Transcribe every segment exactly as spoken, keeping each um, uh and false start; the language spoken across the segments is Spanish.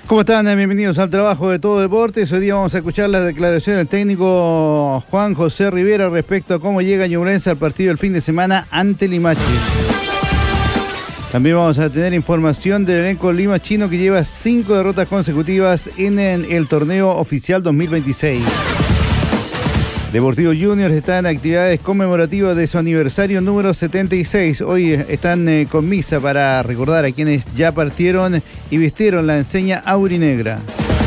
¿Cómo están? Bienvenidos al trabajo de Todo Deportes. Hoy día vamos a escuchar las declaraciones del técnico Juan José Rivera respecto a cómo llega Ñublense al partido del fin de semana ante Limache. También vamos a tener información del elenco limachino que lleva cinco derrotas consecutivas en el torneo oficial dos mil veintiséis. Deportivo Juniors está en actividades conmemorativas de su aniversario número setenta y seis. Hoy están eh, con misa para recordar a quienes ya partieron y vistieron la enseña aurinegra.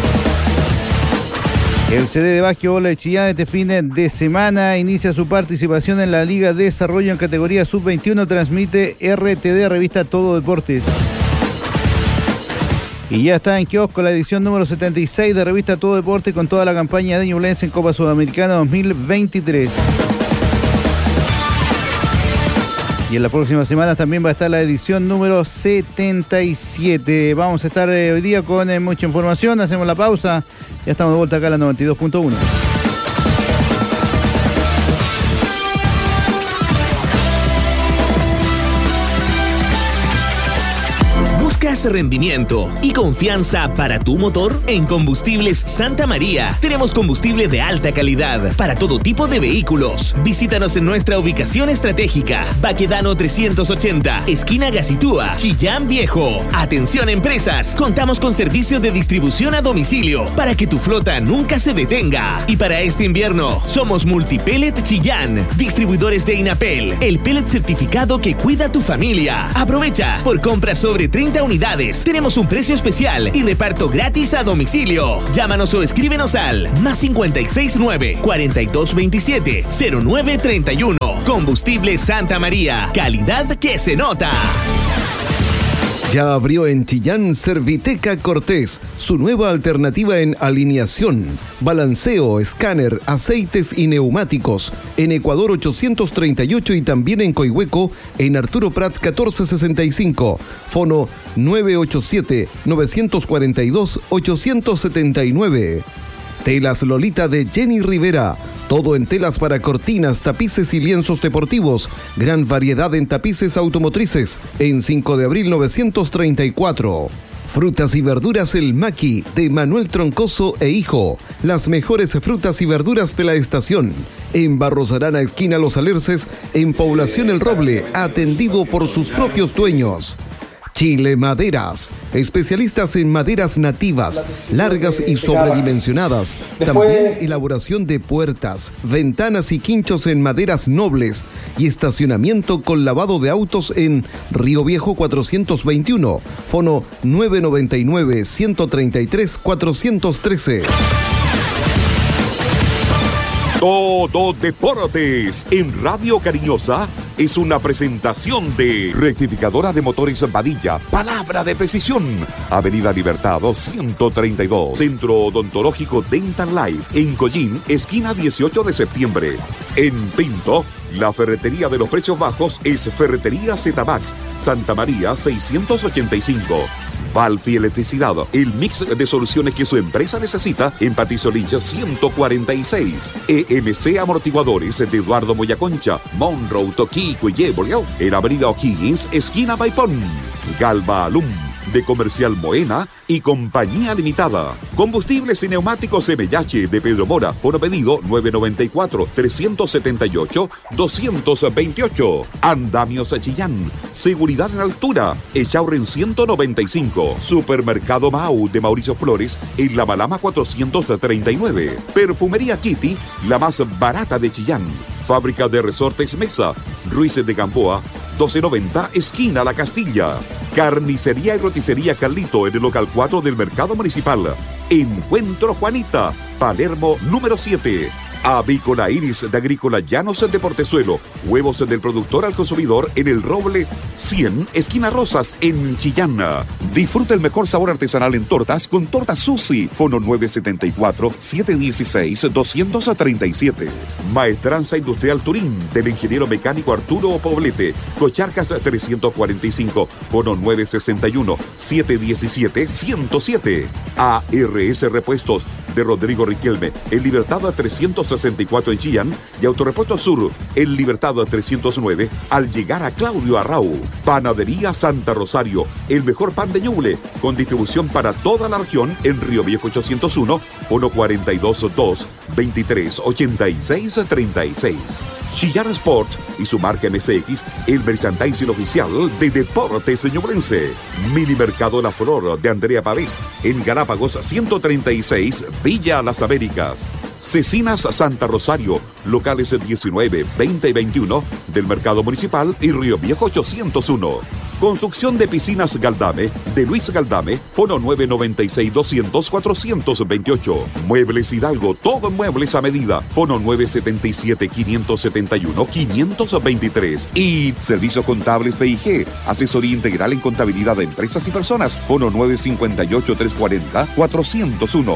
El C D de Básquetbol de Chillán este fin de semana inicia su participación en la Liga de Desarrollo en categoría sub veintiuno. Transmite R T D, revista Todo Deportes. Y ya está en kiosco la edición número setenta y seis de revista Todo Deporte con toda la campaña de Ñublense en Copa Sudamericana dos mil veintitrés. Y en las próximas semanas también va a estar la edición número setenta y siete. Vamos a estar eh, hoy día con eh, mucha información. Hacemos la pausa. Ya estamos de vuelta acá a la noventa y dos punto uno. ¿Buscas rendimiento y confianza para tu motor? En Combustibles Santa María tenemos combustible de alta calidad para todo tipo de vehículos. Visítanos en nuestra ubicación estratégica, Baquedano trescientos ochenta, esquina Gacitúa, Chillán Viejo. Atención empresas, contamos con servicio de distribución a domicilio para que tu flota nunca se detenga. Y para este invierno, somos Multipellet Chillán, distribuidores de Inapel, el pellet certificado que cuida tu familia. Aprovecha, por compras sobre treinta unidades, tenemos un precio especial y reparto gratis a domicilio. Llámanos o escríbenos al más cincuenta y seis nueve, cuarenta y dos veintisiete, cero nueve treinta y uno. Combustible Santa María, calidad que se nota. Ya abrió en Chillán Serviteca Cortés, su nueva alternativa en alineación, balanceo, escáner, aceites y neumáticos. En Ecuador ochocientos treinta y ocho y también en Coihueco, en Arturo Prat catorce sesenta y cinco. Fono nueve ocho siete, nueve cuatro dos, ocho siete nueve. Telas Lolita de Jenny Rivera. Todo en telas para cortinas, tapices y lienzos deportivos. Gran variedad en tapices automotrices. En cinco de abril novecientos treinta y cuatro. Frutas y verduras El Maqui, de Manuel Troncoso e Hijo. Las mejores frutas y verduras de la estación. En Barros Arana, esquina Los Alerces, en Población El Roble, atendido por sus propios dueños. Chile Maderas, especialistas en maderas nativas, largas y sobredimensionadas. También elaboración de puertas, ventanas y quinchos en maderas nobles y estacionamiento con lavado de autos en Río Viejo cuatrocientos veintiuno, fono nueve noventa y nueve, ciento treinta y tres, cuatrocientos trece. Todo Deportes en Radio Cariñosa es una presentación de Rectificadora de Motores Padilla, palabra de precisión. Avenida Libertad ciento treinta y dos. Centro Odontológico Dental Life en Collín, esquina dieciocho de septiembre. En Pinto, la ferretería de los precios bajos es Ferretería Zetabax, Santa María seiscientos ochenta y cinco. Valfi Electricidad, el mix de soluciones que su empresa necesita en Patricio Lynch ciento cuarenta y seis. E M C Amortiguadores de Eduardo Moyaconcha, Monroe, Toquico y Yeborel, en Avenida O'Higgins, esquina Maipón. Galva Alum, de Comercial Moena y Compañía Limitada. Combustibles y neumáticos M H de Pedro Mora, por pedido nueve noventa y cuatro, trescientos setenta y ocho, doscientos veintiocho. Andamios Chillán, seguridad en altura, Echaurren ciento noventa y cinco. Supermercado Mau de Mauricio Flores, en La Malama cuatrocientos treinta y nueve. Perfumería Kitty, la más barata de Chillán. Fábrica de Resortes Mesa, Ruiz de Gamboa, doce noventa, esquina La Castilla. Carnicería y roticería Carlito en el local cuatro del Mercado Municipal. Encuentro Juanita, Palermo número siete. Avícola Iris de Agrícola Llanos de Portezuelo. Huevos del productor al consumidor en el Roble cien, esquina Rosas, en Chillán. Disfruta el mejor sabor artesanal en tortas con Tortas Susi. Fono nueve setenta y cuatro, setecientos dieciséis, doscientos treinta y siete. Maestranza Industrial Turín del ingeniero mecánico Arturo Poblete. Cocharcas trescientos cuarenta y cinco. Fono nueve sesenta y uno, setecientos diecisiete, ciento siete. A R S Repuestos, de Rodrigo Riquelme, en Libertad trescientos sesenta y cuatro en Chillán y Autorepuesto Sur, en Libertad trescientos nueve, al llegar a Claudio Arrau. Panadería Santa Rosario, el mejor pan de Ñuble, con distribución para toda la región en Río Viejo ochocientos uno, uno cuarenta y dos dos, veintitrés ochenta y seis treinta y seis. Chillán Sports y su marca M S X, el merchandising oficial de Deportes Ñublense. Mini Mercado La Flor de Andrea Pavés, en Galápagos ciento treinta y seis, Villa Las Américas. Cecinas Santa Rosario, locales diecinueve, veinte y veintiuno del Mercado Municipal y Río Viejo ochocientos uno. Construcción de piscinas Galdame, de Luis Galdame, fono nueve noventa y seis, doscientos, cuatrocientos veintiocho. Muebles Hidalgo, todo en muebles a medida, fono nueve setenta y siete, quinientos setenta y uno, quinientos veintitrés. Y Servicios Contables P I G, asesoría integral en contabilidad de empresas y personas, fono nueve cincuenta y ocho, trescientos cuarenta, cuatrocientos uno.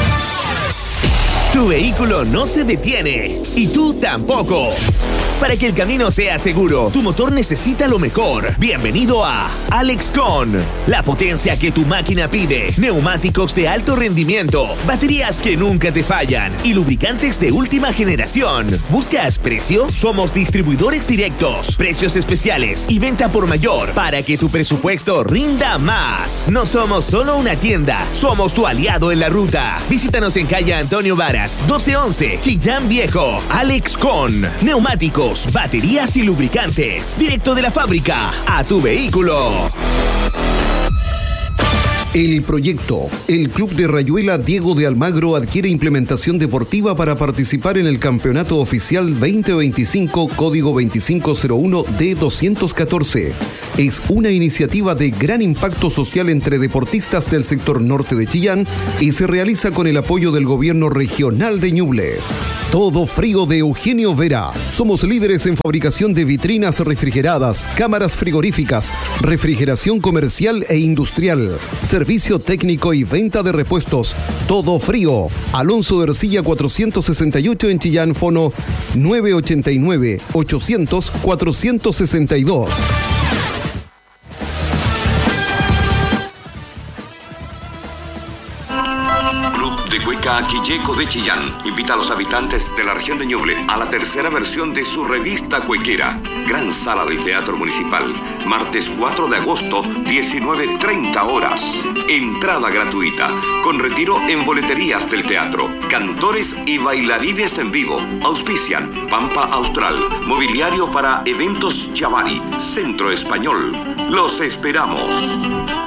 Tu vehículo no se detiene y tú tampoco. Para que el camino sea seguro, tu motor necesita lo mejor. Bienvenido a Alexcon, la potencia que tu máquina pide. Neumáticos de alto rendimiento, baterías que nunca te fallan y lubricantes de última generación. ¿Buscas precio? Somos distribuidores directos, precios especiales y venta por mayor para que tu presupuesto rinda más. No somos solo una tienda, somos tu aliado en la ruta. Visítanos en calle Antonio Varas, doce once, Chillán Viejo. Alexcon, neumáticos, baterías y lubricantes, directo de la fábrica a tu vehículo. El proyecto. El Club de Rayuela Diego de Almagro adquiere implementación deportiva para participar en el Campeonato Oficial veinte veinticinco, código veinticinco cero uno D doscientos catorce. Es una iniciativa de gran impacto social entre deportistas del sector norte de Chillán y se realiza con el apoyo del Gobierno Regional de Ñuble. Todo Frío de Eugenio Vera. Somos líderes en fabricación de vitrinas refrigeradas, cámaras frigoríficas, refrigeración comercial e industrial, servicio técnico y venta de repuestos. Todo Frío. Alonso de Ercilla cuatrocientos sesenta y ocho en Chillán, fono nueve ochenta y nueve, ochocientos, cuatrocientos sesenta y dos. Cueca Quilleco de Chillán invita a los habitantes de la región de Ñuble a la tercera versión de su revista cuequera. Gran Sala del Teatro Municipal, martes cuatro de agosto, diecinueve treinta horas. Entrada gratuita, con retiro en boleterías del teatro. Cantores y bailarines en vivo. Auspician Pampa Austral, Mobiliario para Eventos Chavari, Centro Español. Los esperamos.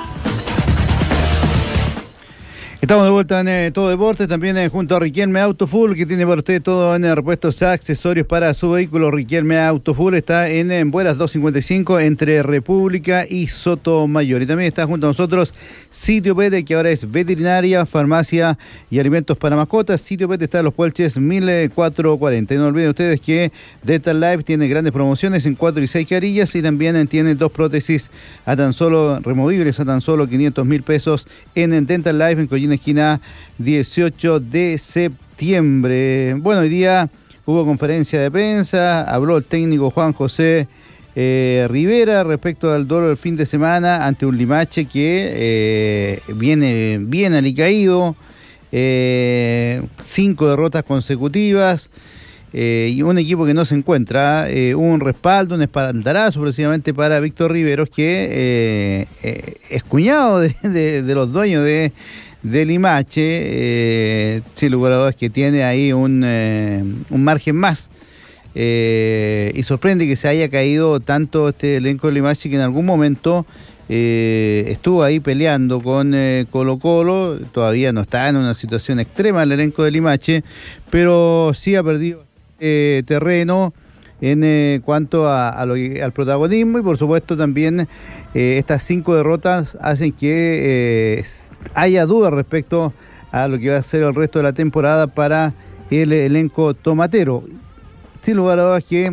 Estamos de vuelta en eh, Todo Deportes, también eh, junto a Riquelme Autofull, que tiene para usted todo en eh, repuestos, accesorios para su vehículo. Riquelme Autofull está en, en Bueras doscientos cincuenta y cinco, entre República y Sotomayor. Y también está junto a nosotros Sitio Pet, que ahora es veterinaria, farmacia y alimentos para mascotas. Sitio Pet está en Los Puelches mil cuatrocientos cuarenta. Y no olviden ustedes que Dental Life tiene grandes promociones en cuatro y seis carillas y también eh, tiene dos prótesis a tan solo removibles a tan solo quinientos mil pesos en, en Dental Life en Collina Esquina, dieciocho de septiembre. Bueno, hoy día hubo conferencia de prensa, habló el técnico Juan José eh, Rivera respecto al duelo del fin de semana ante un Limache que eh, viene bien alicaído, eh, cinco derrotas consecutivas. Eh, y un equipo que no se encuentra, eh, un respaldo, un espaldarazo precisamente para Víctor Riveros, que eh, eh, es cuñado de, de, de los dueños de, de Limache, eh, sin lugar a dudas que tiene ahí un, eh, un margen más. Eh, y sorprende que se haya caído tanto este elenco de Limache, que en algún momento eh, estuvo ahí peleando con eh, Colo Colo. Todavía no está en una situación extrema el elenco de Limache, pero sí ha perdido Eh, terreno en eh, cuanto a, a lo, al protagonismo, y por supuesto también eh, estas cinco derrotas hacen que eh, haya dudas respecto a lo que va a ser el resto de la temporada para el elenco tomatero. Sin lugar a dudas que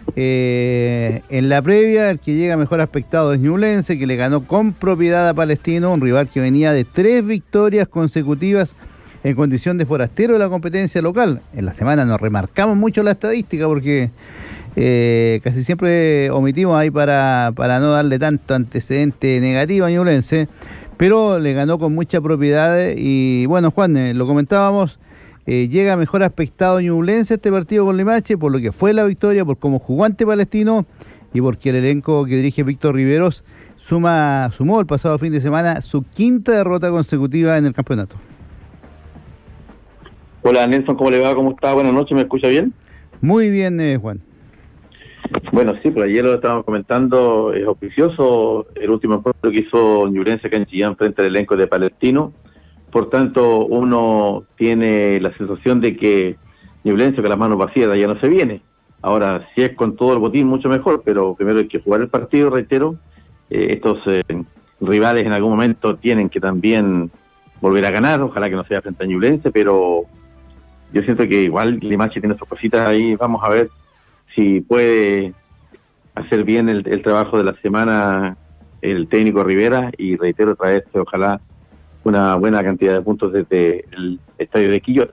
eh, en la previa el que llega mejor aspectado es Ñublense, que le ganó con propiedad a Palestino, un rival que venía de tres victorias consecutivas en condición de forastero de la competencia local. En la semana nos remarcamos mucho la estadística porque eh, casi siempre omitimos ahí para, para no darle tanto antecedente negativo a Ñublense, pero le ganó con mucha propiedad. Y bueno, Juan, eh, lo comentábamos, eh, llega mejor aspectado Ñublense este partido con Limache, por lo que fue la victoria, por cómo jugó ante Palestino y porque el elenco que dirige Víctor Riveros suma sumó el pasado fin de semana su quinta derrota consecutiva en el campeonato. Hola Nelson, ¿cómo le va? ¿Cómo está? Buenas noches, ¿me escucha bien? Muy bien, eh, Juan. Bueno, sí, pues ayer lo estábamos comentando, es auspicioso el último encuentro que hizo Ñublense acá en Chillán frente al elenco de Palestino. Por tanto, uno tiene la sensación de que Ñublense con las manos vacías ya no se viene. Ahora, si es con todo el botín, mucho mejor, pero primero hay que jugar el partido, reitero. Eh, estos eh, rivales en algún momento tienen que también volver a ganar, ojalá que no sea frente a Ñublense, pero yo siento que igual Limache tiene sus cositas ahí, vamos a ver si puede hacer bien el, el trabajo de la semana el técnico Rivera, y reitero traerse ojalá una buena cantidad de puntos desde el estadio de Quillota.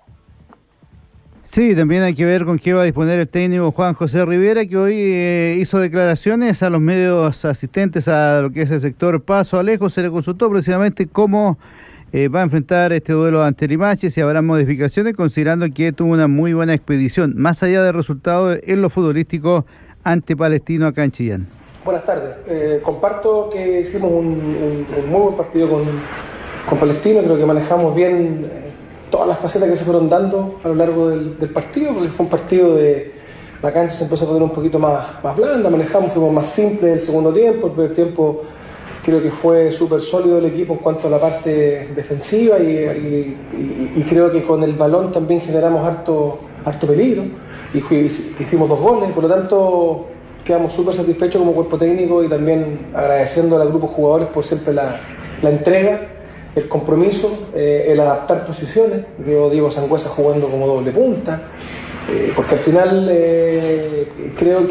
Sí, también hay que ver con qué va a disponer el técnico Juan José Rivera, que hoy eh, hizo declaraciones a los medios asistentes a lo que es el sector Paso Alejo. Se le consultó precisamente cómo eh, va a enfrentar este duelo ante Limache, si habrá modificaciones, considerando que tuvo una muy buena expedición, más allá del resultado en lo futbolístico ante Palestino acá en Chillán. Buenas tardes. Eh, comparto que hicimos un, un, un muy buen partido con, con Palestino. Creo que manejamos bien eh, todas las facetas que se fueron dando a lo largo del, del partido, porque fue un partido de la cancha se empezó a poner un poquito más, más blanda, manejamos, fuimos más simples el segundo tiempo. El primer tiempo creo que fue súper sólido el equipo en cuanto a la parte defensiva, y, y, y, y creo que con el balón también generamos harto, harto peligro, y fui, hicimos dos goles. Por lo tanto, quedamos súper satisfechos como cuerpo técnico, y también agradeciendo al grupo de jugadores por siempre la, la entrega, el compromiso, eh, el adaptar posiciones. Veo Diego Sangüesa jugando como doble punta, eh, porque al final eh, creo que